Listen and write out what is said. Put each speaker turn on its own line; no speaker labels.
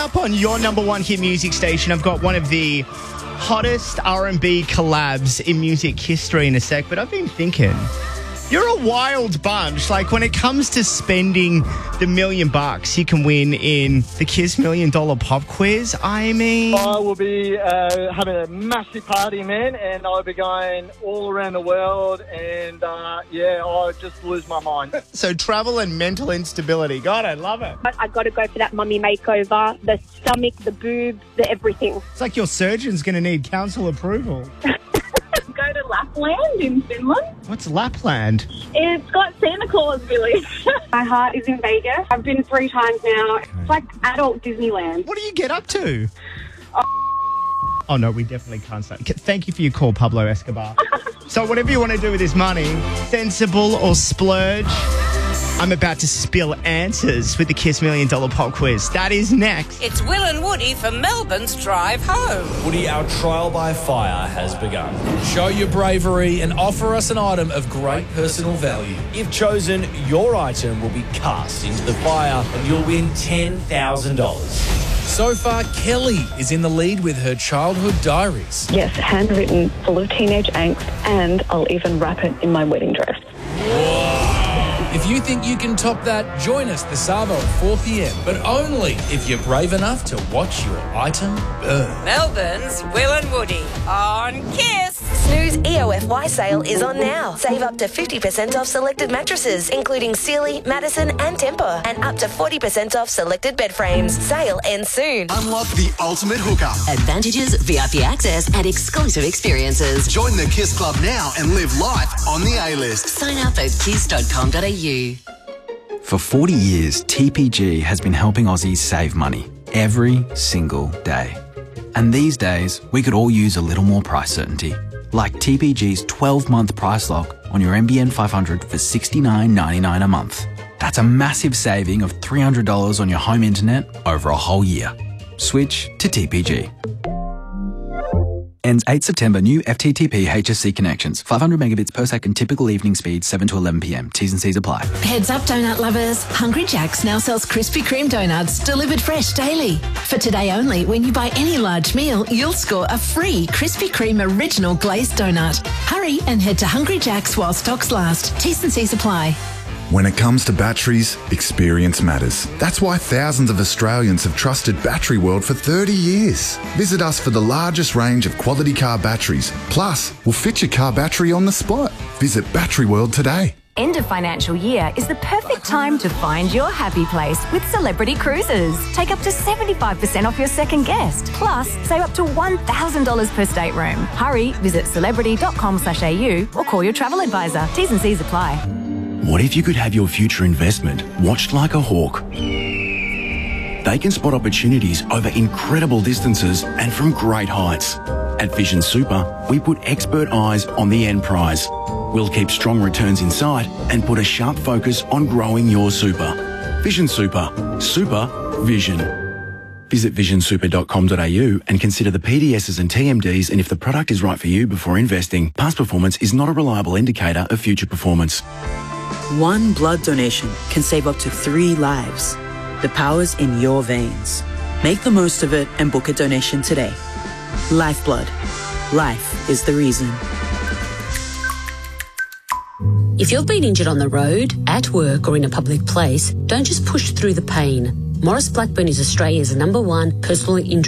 up on your number one hit music station, I've got one of the hottest R&B collabs in music history in a sec, but I've been thinking, you're a wild bunch. Like, when it comes to spending the $1 million you can win in the Kiss $1 Million Pop Quiz, I mean...
I will be having a massive party, man, and I'll be going all around the world, and, I'll just lose my mind.
So travel and mental instability. God, I love it.
I got to go for that mummy makeover, the stomach, the boobs, the everything.
It's like your surgeon's going to need council approval.
Go to Lapland in Finland.
What's Lapland?
It's got Santa Claus village. My heart is in Vegas. I've been 3 times now. It's like adult Disneyland.
What do you get up to? Oh, no, we definitely can't say. Thank you for your call, Pablo Escobar. So whatever you want to do with this money, sensible or splurge, I'm about to spill answers with the Kiss $1 Million Pop Quiz. That is next.
It's Will and Woody for Melbourne's Drive Home.
Woody, our trial by fire has begun. Show your bravery and offer us an item of great personal value. If chosen, your item will be cast into the fire and you'll win $10,000. So far, Kelly is in the lead with her childhood diaries.
Yes, handwritten, full of teenage angst, and I'll even wrap it in my wedding dress.
If you think you can top that, join us this Savo at 4 p.m, but only if you're brave enough to watch your item burn.
Melbourne's Will and Woody on Kiss.
Snooze EOFY sale is on now. Save up to 50% off selected mattresses, including Sealy, Madison and Tempur, and up to 40% off selected bed frames. Sale ends soon.
Unlock the ultimate hookup.
Advantages, VIP access and exclusive experiences.
Join the Kiss Club now and live life on the A-list.
Sign up at kiss.com.au.
For 40 years, TPG has been helping Aussies save money every single day. And these days, we could all use a little more price certainty. Like TPG's 12-month price lock on your NBN 500 for $69.99 a month. That's a massive saving of $300 on your home internet over a whole year. Switch to TPG. Ends 8 September. New FTTP HSC connections. 500 megabits per second. Typical evening speed 7 to 11 p.m. T's and C's apply.
Heads up, donut lovers. Hungry Jack's now sells Krispy Kreme donuts delivered fresh daily. For today only, when you buy any large meal, you'll score a free Krispy Kreme original glazed donut. Hurry and head to Hungry Jack's while stocks last. T's and C's apply.
When it comes to batteries, experience matters. That's why thousands of Australians have trusted Battery World for 30 years. Visit us for the largest range of quality car batteries. Plus, we'll fit your car battery on the spot. Visit Battery World today.
End of financial year is the perfect time to find your happy place with Celebrity Cruises. Take up to 75% off your second guest. Plus, save up to $1,000 per stateroom. Hurry, visit celebrity.com.au or call your travel advisor. T's and C's apply.
What if you could have your future investment watched like a hawk? They can spot opportunities over incredible distances and from great heights. At Vision Super, we put expert eyes on the end prize. We'll keep strong returns in sight and put a sharp focus on growing your super. Vision Super. Super Vision. Visit visionsuper.com.au and consider the PDSs and TMDs and if the product is right for you before investing. Past performance is not a reliable indicator of future performance.
One blood donation can save up to 3 lives. The power's in your veins. Make the most of it and book a donation today. Lifeblood. Life is the reason.
If you've been injured on the road, at work or in a public place, don't just push through the pain. Maurice Blackburn is Australia's #1 personal injury